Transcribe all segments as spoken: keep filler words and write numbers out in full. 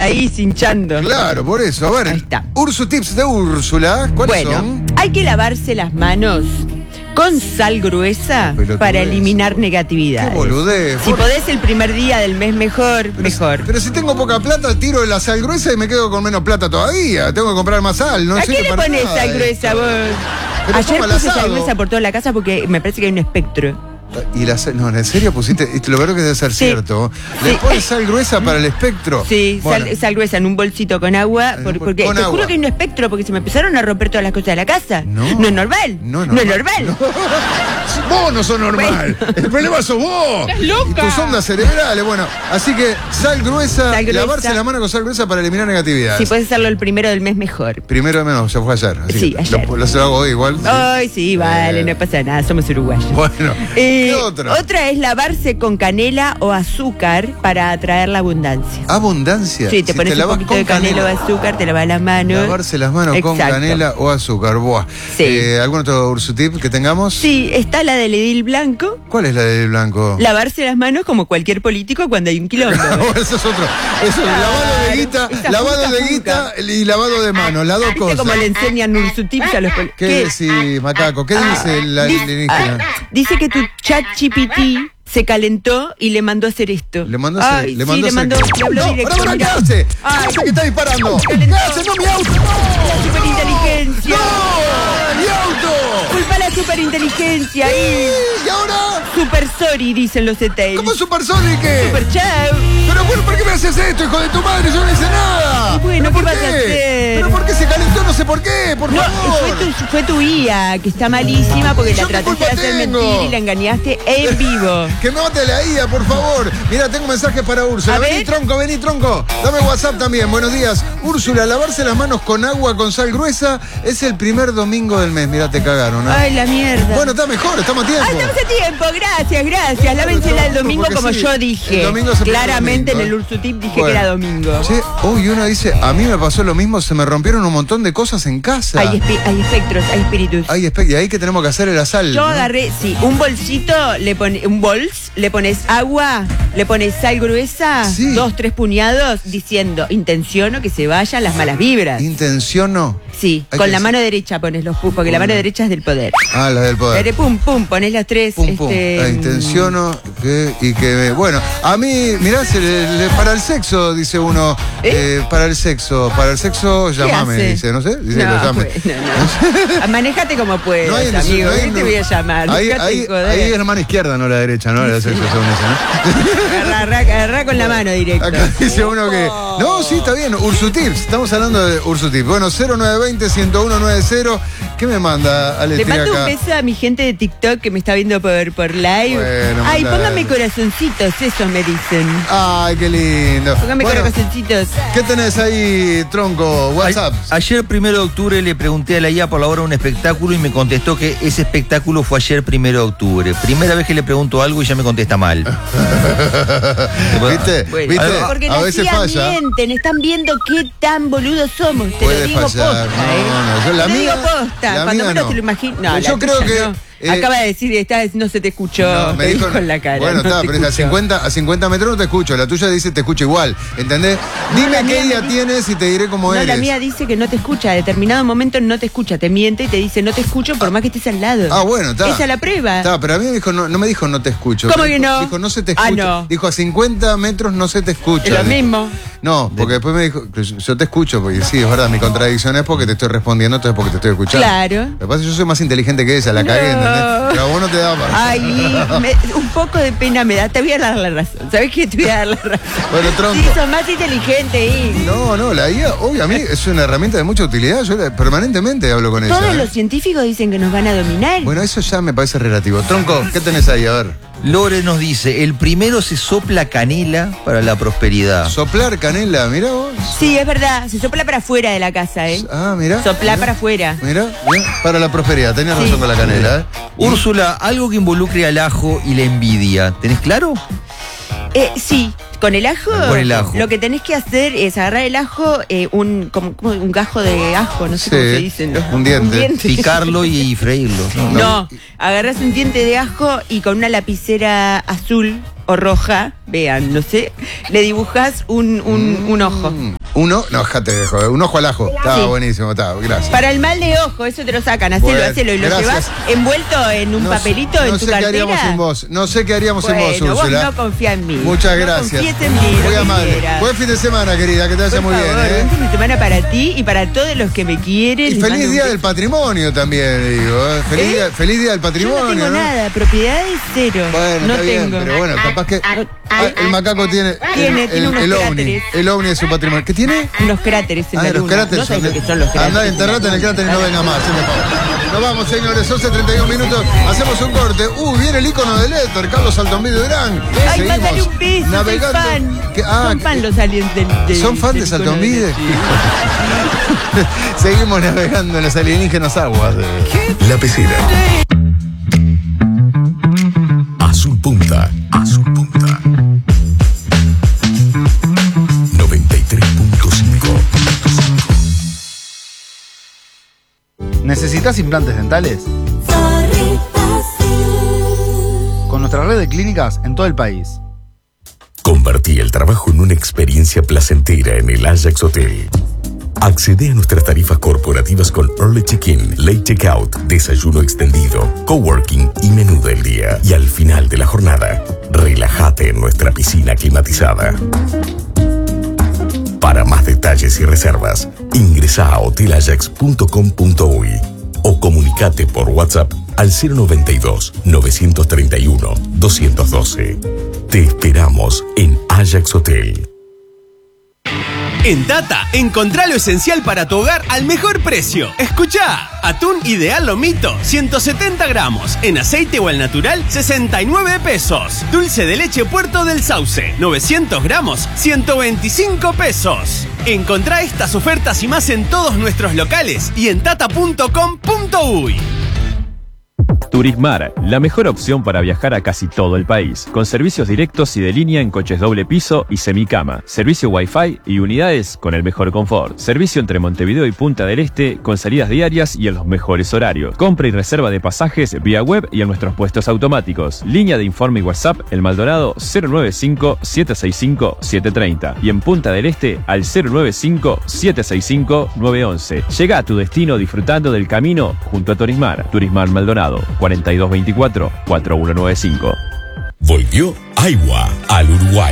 ahí cinchando. Claro, por eso. A ver, Ahí está. Ursutips de Úrsula, ¿cuáles Bueno, son? hay que lavarse las manos con sal gruesa Pelotudez. para eliminar negatividad. Qué boludez. Si por- podés el primer día del mes mejor, pero mejor. Si, pero si tengo poca plata, tiro la sal gruesa y me quedo con menos plata todavía. Tengo que comprar más sal. No ¿A sirve qué le para pones nada sal gruesa esto. vos? Pero Ayer como el puse sal asado. gruesa por toda la casa porque me parece que hay un espectro. Y la sal, no, ¿en serio pusiste? Y lo creo que debe ser Sí. cierto. ¿Le Sí. pones sal gruesa para el espectro? Sí, Bueno, sal, sal gruesa en un bolsito con agua, En un por- bol- porque con te agua. juro que hay un espectro porque se me empezaron a romper todas las cosas de la casa. No. No es normal. No, No es normal. Vos no sos normal. El problema sos vos. Estás loca. Y tus ondas cerebrales. Bueno, así que sal gruesa, Sal gruesa. lavarse la mano con sal gruesa para eliminar negatividades. Si puedes hacerlo el primero del mes, mejor. Primero de menos, ya fue ayer. Así Sí, que ayer. Lo, lo hago hoy igual. sí. Ay, sí, vale, Eh, no pasa nada, somos uruguayos. Bueno, Eh, ¿qué otra? Otra es lavarse con canela o azúcar para atraer la abundancia. Abundancia. Sí, te Si pones un lavas poquito con de canela canela. o azúcar, te lavas las manos. Lavarse las manos con Exacto. canela o azúcar. Buah. Sí. Eh, ¿Algún otro ursutip que tengamos? Sí, está la del edil blanco. ¿Cuál es la del blanco? Lavarse las manos como cualquier político cuando hay un quilombo. Eso es otro. Eso es lavado de guita, Esa lavado funca, de funca. guita y lavado de mano, las dos ¿Viste cosas. cómo le enseñan ursutips a los poli- ¿Qué decís, macaco? ¿Qué Ah, dice la dice, alienígena? ah, dice que tu chat G P T se calentó y le mandó a hacer esto. Le mandó a hacer. Ay, le sí, mandó le a hacer. mandó. Le habló No, directo. pará, pará, ¿qué mirá. hace? ¿Qué Ay, hace que está disparando? ¿Qué calentó. hace? ¡No, mi auto! La superinteligencia. ¡No! ¡Mi auto! Culpa a la superinteligencia. Y ¿Y ahora? super sorry, dicen los E T. ¿Cómo Super Sonic? Super chau. Pero bueno, ¿por qué me haces esto, hijo de tu madre? Yo no hice nada. Y bueno, ¿Pero por ¿qué vas a hacer? ¿Pero por qué se calentó? No sé por qué, por No, favor. fue tu, fue tu I A, que está malísima porque ¿Yo la qué trataste culpa de hacer tengo? mentir y la engañaste en vivo. Que me mate la I A, por favor. Mira, tengo un mensaje para Úrsula. A Vení, ver. tronco, vení, tronco. Dame WhatsApp también. Buenos días. Úrsula, lavarse las manos con agua con sal gruesa es el primer domingo del mes. Mira, te cagaron, ¿no? Ay, la mierda. Bueno, está mejor, estamos a tiempo. Ah, estamos a tiempo, gracias, gracias. Lávensela el domingo porque como sí, yo dije. el domingo es el primer Claramente domingo, en el ¿eh? Ursutip dije Bueno. que era domingo. Che, uy, uno dice, a mí me pasó lo mismo, se me rompieron un montón de cosas en casa. Hay, espi- hay espectros, hay espíritus. Hay espe- y ahí que tenemos que hacer la sal. Yo ¿no? agarré, sí, un bolsito, le pone, un bols, le pones agua, le pones sal gruesa, Sí. dos, tres puñados, diciendo, intenciono que se vayan las malas vibras. Intenciono. Sí, Hay con que la decir- mano derecha pones los pu, porque la mano derecha es del poder. Ah, la del poder. Pero pum, pum, pones las tres. Pum, pum. este, Ah, intenciono que, y que me- bueno, a mí, mirá, se le- le- para el sexo, dice uno, ¿Eh? eh, para el sexo, para el sexo, llamame, hace? dice, no sé, dice No, que llame. bueno, no. Manejate como puedas, No hay- amigo. no hay- ¿Qué te voy a llamar? Ahí, Dejate ahí, de joder. ahí es la mano izquierda, no la derecha, ¿no? La sexo, según eso, ¿no? Agarrá, agarrá, agarrá con la mano directa. Acá dice uno que. No, sí, está bien. Ursutips. Estamos hablando de Ursutips. Bueno, cero nueve dos cero, uno uno nueve cero. ¿Qué me manda, Ale? Le Tira mando un acá? beso a mi gente de TikTok que me está viendo por, por live. Bueno, Ay, mandale. pónganme corazoncitos, eso me dicen. Ay, qué lindo. Pónganme Bueno, corazoncitos. ¿qué tenés ahí, tronco? WhatsApp. A- ayer, primero de octubre, le pregunté a la I A por la hora de un espectáculo y me contestó que ese espectáculo fue ayer, primero de octubre. Primera vez que le pregunto algo y ya me contesta mal. ¿Viste? Bueno, ¿Viste? porque A las veces I A falla. mienten, están viendo qué tan boludos somos. Te Puede lo digo fallar. posta, ¿eh? No, no, yo la te mía- digo posta, la cuando mía menos no. te lo imaginas. No, Yo la creo tuya que, no. eh, Acaba de decir, esta vez no se te escuchó. No, te dijo en la cara. Bueno, no está, te pero a escuchó. cincuenta, a cincuenta metros no te escucho. La tuya dice te escucho igual. ¿Entendés? Dime la qué mía día me- tienes y te diré cómo No, eres. la mía dice que no te escucha. A determinado momento no te escucha. Te miente y te dice no te escucho por más que estés al lado. Ah, bueno, está. Esa es la prueba. Está, pero a mí me dijo, no, no me dijo no te escucho. ¿Cómo Me que dijo- no? Dijo no se te Ah, escucha. no. Dijo a cincuenta metros no se te escucha. Es lo Dijo. mismo. No, porque después me dijo, que yo te escucho, porque sí, es verdad, mi contradicción es porque te estoy respondiendo, entonces porque te estoy escuchando. Claro. Lo que pasa es que yo soy más inteligente que ella, la cagué, No. ¿entendés? Pero a vos no te da para. Ay, me- un poco de pena me da. Te voy a dar la razón. ¿Sabes qué? Te voy a dar la razón. Bueno, tronco. Sí, sos más inteligente y No, no, la I A, obvio, a mí es una herramienta de mucha utilidad. Yo la- permanentemente hablo con ella. todos ¿eh? los científicos dicen que nos van a dominar. Bueno, eso ya me parece relativo. Tronco, ¿qué tenés ahí? A ver. Lore nos dice, el primero se sopla canela para la prosperidad. Soplar canela, mirá vos. Sí, es verdad. Se sopla para afuera de la casa, ¿eh? Ah, mirá. Sopla mirá. para afuera. Mirá, mirá, para la prosperidad, tenías Sí. razón con la canela, ¿eh? Úrsula, algo que involucre al ajo y la envidia. ¿Tenés claro? Eh, sí, con el ajo. Con el ajo. Lo que tenés que hacer es agarrar el ajo, eh, un, como, como un gajo de ajo, no sé Sí, cómo se dicen. los- un diente. Picarlo y, y freírlo. No, no. No, agarras un diente de ajo y con una lapicera azul o roja, vean, no sé, le dibujas un, un, un ojo. Mm. Uno, no, jate de joder, un ojo al ajo. Estaba Sí. buenísimo, estaba, gracias. Para el mal de ojo, eso te lo sacan, hacelo, Bueno, hacelo. Y lo gracias. llevas envuelto en un No papelito sé- en no tu sé qué cartera. haríamos sin vos. No sé qué haríamos Bueno, sin vos, vos Úrsula. no confía en mí. Muchas No gracias. confíes en mí, lo Muy que amable. quieras. Buen fin de semana, querida, que te vaya Por muy favor, bien, ¿eh? un fin de semana para ti y para todos los que me quieren. Y Les feliz mando un día beso. del patrimonio también, digo. ¿eh? Feliz, ¿Eh? día, feliz día del Yo patrimonio, no tengo nada, propiedades cero. Bueno, no está bien, tengo. pero bueno, capaz que ah, el macaco tiene, Tiene, el, tiene el, unos el ovni. cráteres. El ovni es su patrimonio. ¿Qué tiene? Unos cráteres en Ah, la los luna. cráteres No sabes son lo que son los cráteres. Andá, enterrate en el cráter y no venga más. hazme favor. Nos vamos, señores, once treinta y un minutos. Hacemos un corte. Uh, viene el ícono del éter, Carlos Altomí Durán. Ay, mandale un beso, soy fan. Que- ah, son fan los aliens del, del ¿Son fan de del icono Saltomide? del- Seguimos navegando en las alienígenas aguas. de- La Pecera. Azul Punta. Azul Punta. noventa y tres punto cinco. ¿Necesitas implantes dentales? Con nuestra red de clínicas en todo el país. Convertí el trabajo en una experiencia placentera en el Ajax Hotel. Accede a nuestras tarifas corporativas con Early Check-in, Late Checkout, desayuno extendido, coworking y menú del día. Y al final de la jornada, relájate en nuestra piscina climatizada. Para más detalles y reservas, ingresa a hotel ajax punto com punto uy o comunicate por WhatsApp al cero noventa y dos, novecientos treinta y uno, doscientos doce. Te esperamos en Ajax Hotel. En Tata, encontrá lo esencial para tu hogar al mejor precio. Escuchá, atún ideal lomito, ciento setenta gramos, en aceite o al natural, sesenta y nueve pesos. Dulce de leche Puerto del Sauce, novecientos gramos, ciento veinticinco pesos. Encontrá estas ofertas y más en todos nuestros locales y en tata punto com punto uy. Turismar, la mejor opción para viajar a casi todo el país, con servicios directos y de línea en coches doble piso y semicama, servicio Wi-Fi y unidades con el mejor confort, servicio entre Montevideo y Punta del Este con salidas diarias y en los mejores horarios, compra y reserva de pasajes vía web y en nuestros puestos automáticos, línea de informe y WhatsApp El Maldonado cero nueve cinco, siete seis cinco, siete tres cero y en Punta del Este al cero nueve cinco, siete seis cinco, nueve once. Llega a tu destino disfrutando del camino junto a Turismar. Turismar Maldonado cuarenta y dos veinticuatro, cuarenta y uno noventa y cinco. Volvió Aiwa al Uruguay.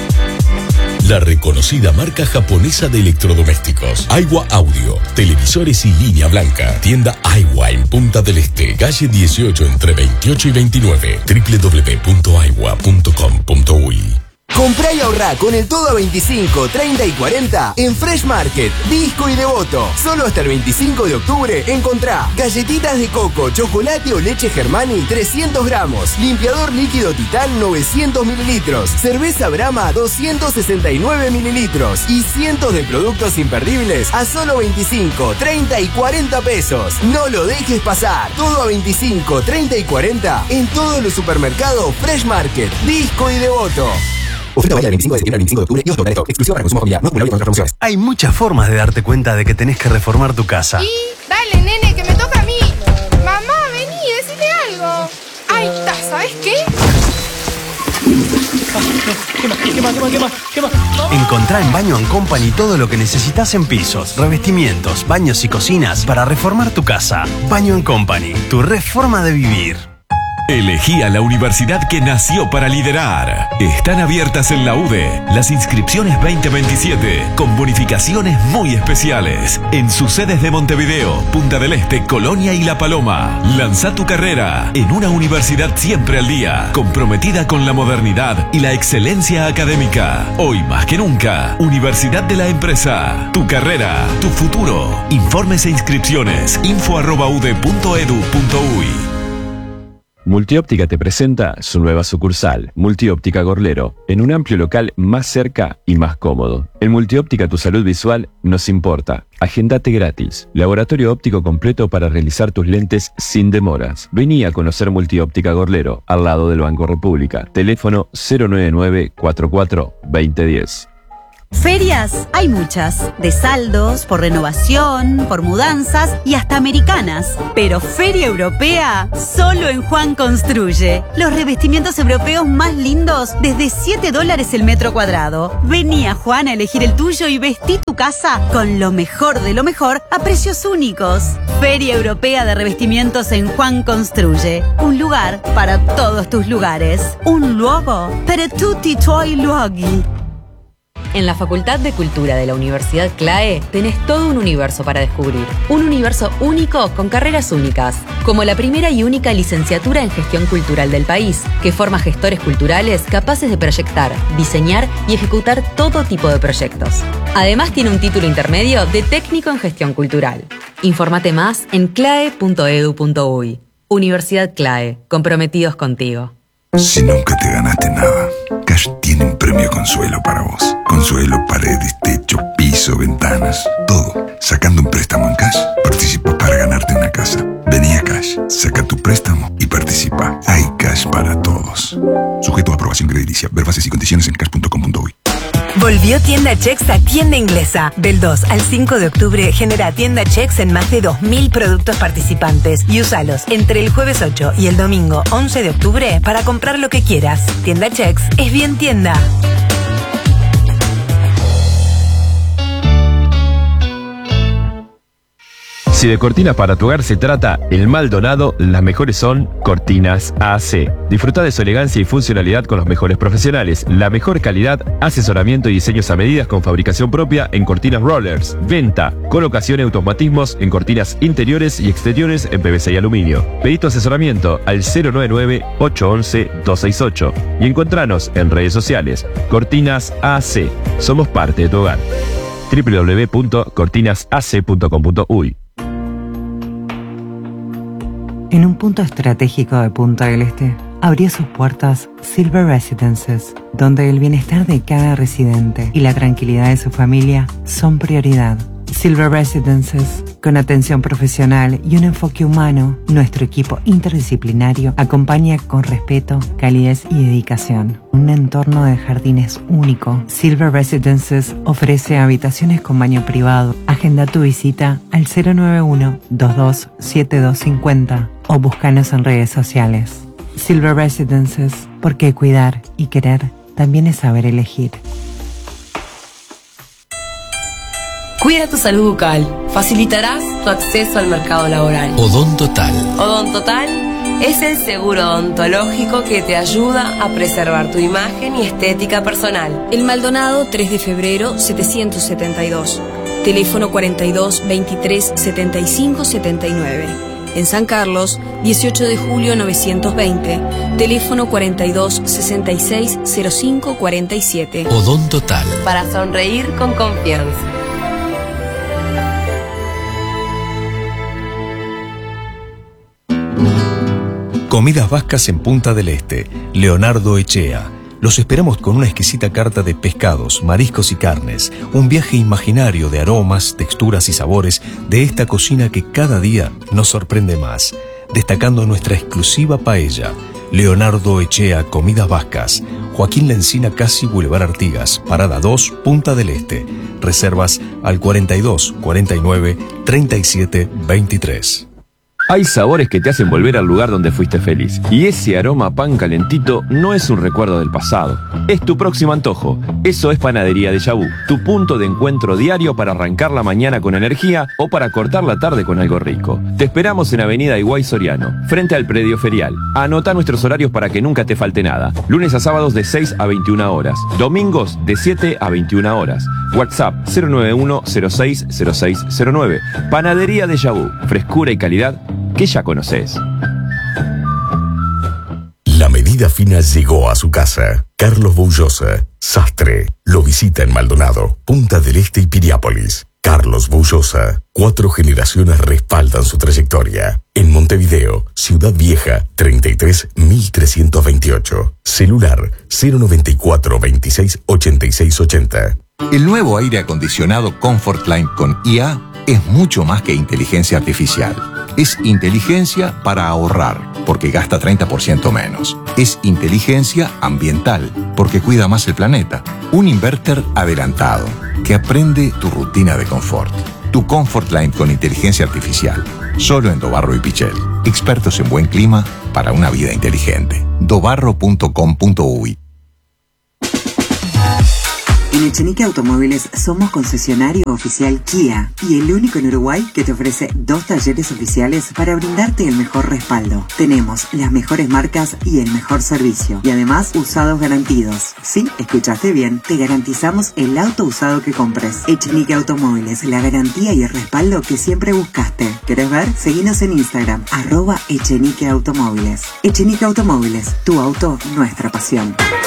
La reconocida marca japonesa de electrodomésticos. Aiwa Audio, televisores y línea blanca. Tienda Aiwa en Punta del Este, calle dieciocho entre veintiocho y veintinueve. doble u doble u doble u punto aiwa punto com punto uy. Comprá y ahorrá con el todo a veinticinco, treinta y cuarenta en Fresh Market, Disco y Devoto. Solo hasta el veinticinco de octubre encontrá galletitas de coco, chocolate o leche Germani trescientos gramos, limpiador líquido Titán novecientos mililitros, cerveza Brahma doscientos sesenta y nueve mililitros y cientos de productos imperdibles a solo veinticinco, treinta y cuarenta pesos. No lo dejes pasar. Todo a veinticinco, treinta y cuarenta en todos los supermercados Fresh Market, Disco y Devoto. Oferta válida del veinticinco de septiembre al veinticinco de octubre y otro esto. Exclusivo para consumo familiar. No acumulable con otras promociones. Hay muchas formas de darte cuenta de que tenés que reformar tu casa. Y dale, nene, que me toca a mí. Mamá, vení, decime algo. Ahí está, ¿sabes qué? Encontrá en Baño and Company todo lo que necesitas en pisos, revestimientos, baños y cocinas para reformar tu casa. Baño and Company, tu reforma de vivir. Elegí a la universidad que nació para liderar. Están abiertas en la U D E las inscripciones veinte veintisiete con bonificaciones muy especiales en sus sedes de Montevideo, Punta del Este, Colonia y La Paloma. Lanza tu carrera en una universidad siempre al día, comprometida con la modernidad y la excelencia académica. Hoy más que nunca, Universidad de la Empresa. Tu carrera, tu futuro. Informes e inscripciones info arroba ude punto edu punto uy. Multióptica te presenta su nueva sucursal, Multióptica Gorlero, en un amplio local más cerca y más cómodo. En Multióptica tu salud visual nos importa. Agendate gratis. Laboratorio óptico completo para realizar tus lentes sin demoras. Vení a conocer Multióptica Gorlero, al lado del Banco República. Teléfono cero nueve nueve, cuarenta y cuatro, veinte diez. Ferias hay muchas, de saldos, por renovación, por mudanzas y hasta americanas. Pero Feria Europea, solo en Juan Construye. Los revestimientos europeos más lindos desde siete dólares el metro cuadrado. Vení a Juan a elegir el tuyo y vestí tu casa con lo mejor de lo mejor a precios únicos. Feria Europea de Revestimientos en Juan Construye. Un lugar para todos tus lugares. Un luogo per tutti i tuoi luoghi. En la Facultad de Cultura de la Universidad CLAE tenés todo un universo para descubrir. Un universo único con carreras únicas, como la primera y única licenciatura en Gestión Cultural del país, que forma gestores culturales capaces de proyectar, diseñar y ejecutar todo tipo de proyectos. Además tiene un título intermedio de Técnico en Gestión Cultural. Infórmate más en clae punto edu punto uy. Universidad CLAE, comprometidos contigo. Si nunca te ganaste nada, Cash tiene un premio Consuelo para vos. Consuelo, paredes, techo, piso, ventanas, todo. Sacando un préstamo en Cash, participas para ganarte una casa. Vení a Cash, saca tu préstamo y participa. Hay Cash para todos. Sujeto a aprobación crediticia. Ver bases y condiciones en cash punto com punto uy. Volvió Tienda Chex a Tienda Inglesa. Del dos al cinco de octubre genera Tienda Chex en más de dos mil productos participantes y úsalos entre el jueves ocho y el domingo once de octubre para comprar lo que quieras. Tienda Chex es bien tienda. Si de cortinas para tu hogar se trata, el Maldonado, las mejores son Cortinas A C. Disfruta de su elegancia y funcionalidad con los mejores profesionales, la mejor calidad, asesoramiento y diseños a medidas con fabricación propia en cortinas rollers, venta, colocación y automatismos en cortinas interiores y exteriores en P V C y aluminio. Pedí tu asesoramiento al cero nueve nueve, ocho once, dos seis ocho y encontranos en redes sociales. Cortinas A C. Somos parte de tu hogar. doble u doble u doble u punto cortinas a c punto com punto uy. En un punto estratégico de Punta del Este, abrió sus puertas Silver Residences, donde el bienestar de cada residente y la tranquilidad de su familia son prioridad. Silver Residences, con atención profesional y un enfoque humano, nuestro equipo interdisciplinario acompaña con respeto, calidez y dedicación. Un entorno de jardines único. Silver Residences ofrece habitaciones con baño privado. Agenda tu visita al cero nueve uno, dos dos siete dos cinco cero o búscanos en redes sociales. Silver Residences, porque cuidar y querer también es saber elegir. Cuida tu salud bucal. Facilitarás tu acceso al mercado laboral. Odontotal. Odontotal es el seguro odontológico que te ayuda a preservar tu imagen y estética personal. El Maldonado, tres de febrero, setecientos setenta y dos. Teléfono cuarenta y dos, veintitrés, setenta y cinco, setenta y nueve. En San Carlos, dieciocho de julio, novecientos veinte. Teléfono cuarenta y dos, sesenta y seis, cero cinco, cuarenta y siete. Odontotal. Para sonreír con confianza. Comidas Vascas en Punta del Este, Leonardo Echea. Los esperamos con una exquisita carta de pescados, mariscos y carnes. Un viaje imaginario de aromas, texturas y sabores de esta cocina que cada día nos sorprende más. Destacando nuestra exclusiva paella. Leonardo Echea, Comidas Vascas. Joaquín Lencina, casi Boulevard Artigas, Parada dos, Punta del Este. Reservas al cuarenta y dos, cuarenta y nueve, treinta y siete, veintitrés. Hay sabores que te hacen volver al lugar donde fuiste feliz. Y ese aroma a pan calentito no es un recuerdo del pasado. Es tu próximo antojo. Eso es Panadería Déjà Vu, tu punto de encuentro diario para arrancar la mañana con energía o para cortar la tarde con algo rico. Te esperamos en Avenida Higuay Soriano, frente al predio ferial. Anota nuestros horarios para que nunca te falte nada. Lunes a sábados de seis a veintiuna horas. Domingos de siete a veintiuna horas. WhatsApp cero nueve uno, cero seis, cero seis cero nueve. Panadería Déjà Vu, frescura y calidad que ya conoces. La medida fina llegó a su casa. Carlos Boullosa, sastre, lo visita en Maldonado, Punta del Este y Piriápolis. Carlos Boullosa, cuatro generaciones respaldan su trayectoria. En Montevideo, Ciudad Vieja, treinta y tres mil trescientos veintiocho. Celular cero noventa y cuatro, veintiséis, ochenta y seis ochenta. El nuevo aire acondicionado Comfortline con I A es mucho más que inteligencia artificial. Es inteligencia para ahorrar, porque gasta treinta por ciento menos. Es inteligencia ambiental, porque cuida más el planeta. Un inverter adelantado, que aprende tu rutina de confort. Tu Comfort Line con inteligencia artificial. Solo en Dobarro y Pichel. Expertos en buen clima para una vida inteligente. dobarro punto com punto uy. En Echenique Automóviles somos concesionario oficial Kia y el único en Uruguay que te ofrece dos talleres oficiales para brindarte el mejor respaldo. Tenemos las mejores marcas y el mejor servicio. Y además, usados garantidos. Sí, escuchaste bien. Te garantizamos el auto usado que compres. Echenique Automóviles, la garantía y el respaldo que siempre buscaste. ¿Querés ver? Seguinos en Instagram, arroba Echenique Automóviles. Echenique Automóviles, tu auto, nuestra pasión.